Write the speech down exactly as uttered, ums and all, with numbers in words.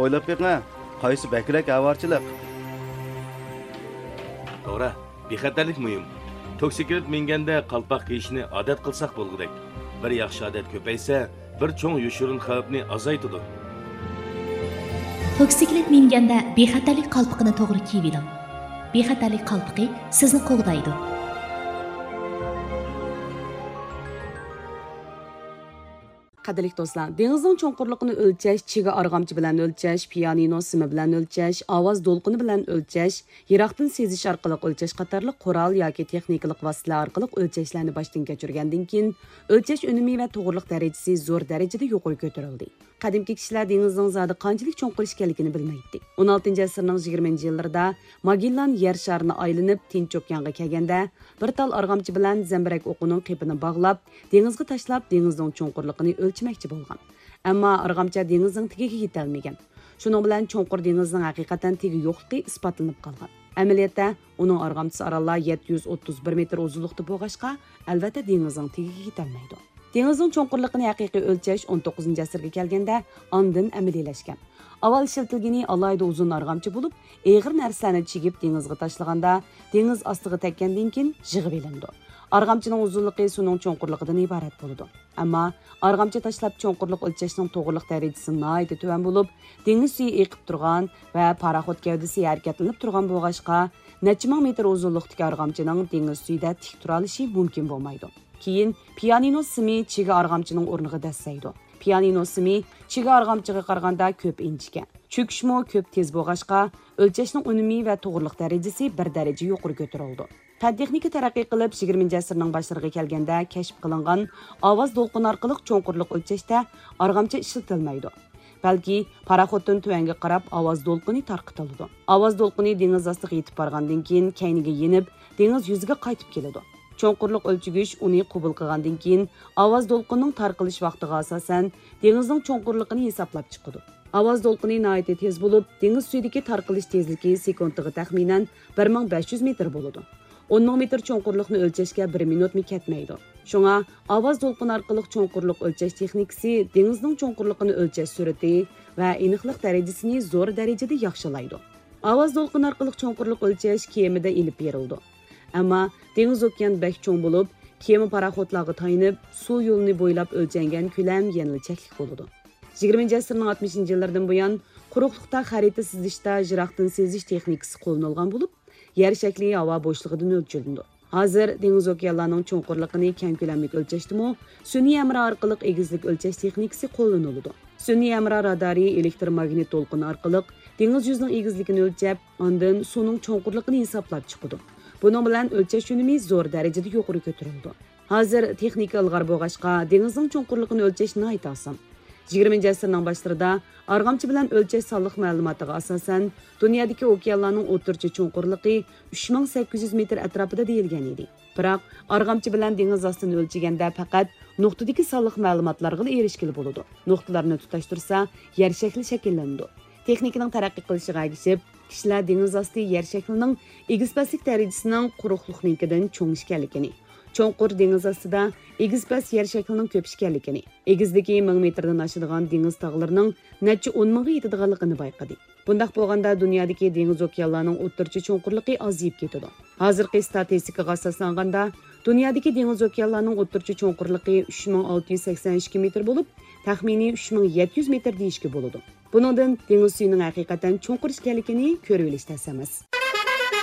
o'ylab beqing, qaysi bakrak avorchilik? To'g'ri, bexatarlik muhim. Toksiklet minganda qalpoq kiyishni odat qilsak bo'lgudek. Bir yaxshi odat ko'paysa, bir cho'ng yoshirin xavfni azaytadi. Toksiklet minganda bexatarlik qalpoqini to'g'ri kiyib oling. Bexatarlik qalpoqi sizni qo'g'daydi. Qadrli do'stlar, dengizning cho'nqurligini o'lchash, chiga arg'amchi bilan o'lchash, pianino simi bilan o'lchash, ovoz to'lqini bilan o'lchash, yiroqdan sezish orqali o'lchash qatorliq qurol yoki texnikalik vositalar orqali o'lchashlarni boshdan kechirgandan keyin o'lchash unumi va to'g'riliq darajasi zo'r darajada yuqori ko'tarildi. Qadimki kishilar dengizning zodi qanchalik cho'nqur ekanligini bilmaydi. o'n oltinchi asrning yigirmanchi yillarida Magellan yer sharini aylanib Tinch okeanga kelganda bir tal arg'amchi bilan zambarak o'qining qepini bog'lab, dengizga tashlab dengizning cho'nqurligini o'lchamoqchi bo'lgan. Ammo arg'amchi dengizning tagiga yetolmagan. Shuning bilan cho'nqur dengizning haqiqatan tegi yo'qligi isbotlanib qolgan. Amaliyotda uning arg'amchisi orallar yetti yuz o'ttiz bir metr uzunlikda bo'lg'achqa, albatta dengizning tagiga yetolmaydi. Dengizning cho'nqurligini haqiqiy o'lchash o'n to'qqizinchi asrga kelganda ondan amaliylashgan. Avval ishlatilgani alayda uzun arg'amchi bo'lib, eg'ir narsalarni chigib dengizga tashlaganda, dengiz ostiga tekkandan keyin yig'ib elindi. Arg'amchining uzunligi suvning cho'nqurligidan iborat bo'ladi. Ammo arg'amchi tashlab cho'nqurlik o'lchashning to'g'riliq darajasi nihoyatda tuvan bo'lib, dengiz suvi eqib turgan va paraxod gavdasi harakatlanib turgan bo'lg'achqa, necha ming metr uzunlikdagi arg'amchining dengiz suvida tik tura olishi mumkin bo'lmaydi. Keyin pianino simi chiga arg'amchining o'rniga dasaydi. Pianino simi chiga arg'amchiga qaraganda ko'p inchgan. Cho'kishmo ko'p tez bo'lg'achqa, o'lchashning unumi va to'g'riliq darajasi bir daraja yuqori ko'tarildi. Fan texnika taraqqiy qilib yigirmanchi asrning boshlariga kelganda kashf qilingan ovoz to'lqini orqali cho'nqurlik o'lchashda arg'amchi ishlatilmaydi. Balki paraxoddan tuvanga qarab ovoz to'lqini tarqitiladi. Ovoz to'lqini dengiz ostiga yetib borgandan keyin kayniga yenib, dengiz yuziga qaytib keladi. Cho'nqurlik o'lchigich uni qabul qilgandan keyin ovoz to'lqinining tarqalish vaqtiga asosan dengizning cho'nqurligini hisoblab chiqadi. Ovoz to'lqini nihoyatda tez bo'lib, dengiz suyidagi tarqalish tezligi sekundiga taxminan bir ming besh yuz metr bo'ladi. o'n ming metr cho'nqurlikni o'lchashga bir minutmi ketmaydi. Shunga ovoz to'lqini orqali cho'nqurlik o'lchash texnikasi dengizning cho'nqurligini o'lchash sur'ati va aniqlik darajasini zo'r darajada yaxshilaydi. Ovoz to'lqini orqali cho'nqurlik o'lchash kemada ilib berildi. Ammo dengiz okean bek cho'ng bo'lib, kema paraxodlarga tayinib, suv yo'lini bo'ylab o'lchangan ko'lam yanada cheklik bo'ladi. yigirmanchi asrning oltmishinchi yillaridan buyon quruqlikda xarita sizishda jiroqdan sezish texnikasi qo'llanilgan bo'lib, yer shakli havo bo'shlig'idan o'lchildi. Hozir dengiz okeanlarining cho'nqurligini keng ko'lamlik o'lchashdimi, sun'iy amra orqali egizlik o'lchash texnikasi qo'llaniladi. Sun'iy amra radari elektromagnit to'lqini orqali dengiz yuzining egizligini o'lchab, ondan suvning cho'nqurligini hisoblab chiqadi. Buning bilan o'lchash unumi zo'r darajada yuqori ko'tarildi. Hozir texnika ilg'or bo'lg'achqa dengizning cho'nqurligini o'lchash nihoyat oson. yigirmanchi asrning boshlarida arg'amchi bilan o'lchash sonliq ma'lumotiga asosan dunyodagi okeanlarning o'rtacha cho'nqurligi uch ming sakkiz yuz metr atrofida deyilgan edi. Biroq arg'amchi bilan dengiz ostini o'lchaganda faqat nuqtadagi sonliq ma'lumotlarga erishgili bo'ladi. Nuqtalarni tutashtirsa, yer shakli shakllandi. Texnikaning taraqqiy qilishiga ergishib, kishilar dengiz osti yer shaklining egizpaslik darajasining quruqliknikidan cho'ng ekanligini, cho'nqur dengiz ostida egizpas yer shaklining ko'p ekanligini, egizligi ming metrdan oshadigan dengiz tog'larining necha o'n mingga yetadiganligini bayqadi. Bundaq bo'lganda dunyodagi dengiz okeanlarining o'rtacha cho'nqurligi ozayib ketadi. Hozirgi statistikaga asoslanganda dunyodagi dengiz okeanlarining o'rtacha cho'nqurligi uch ming olti yuz sakson ikki metr bo'lib, taxminiy uch ming yetti yuz metr deyishga bo'ladi. Buningdan dengiz suyining haqiqatan cho'nqur ekanligini ko'rib olish emas.